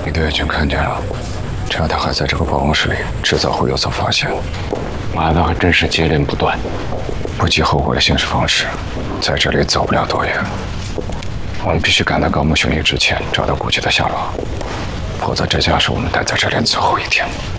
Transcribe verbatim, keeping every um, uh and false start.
李队已经看见了，只要他还在这个办公室里，迟早会有所发现。 妈的，还真是接连不断， 不计后果的行事方式，在这里走不了多远。我们必须赶在高木兄弟之前找到顾忌的下落，否则这将是我们待在这里最后一天。